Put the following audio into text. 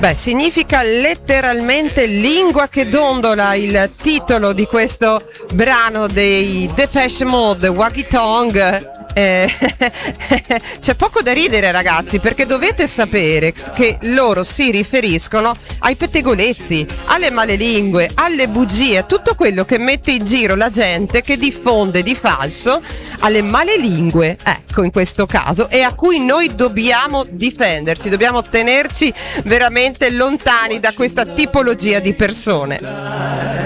Beh, significa letteralmente lingua che dondola il titolo di questo brano dei Depeche Mode, Waggy Tongue. C'è poco da ridere, ragazzi, perché dovete sapere che loro si riferiscono ai pettegolezzi, alle malelingue, alle bugie, tutto quello che mette in giro la gente, che diffonde di falso, alle malelingue, ecco, in questo caso, e a cui noi dobbiamo difenderci, dobbiamo tenerci veramente lontani da questa tipologia di persone.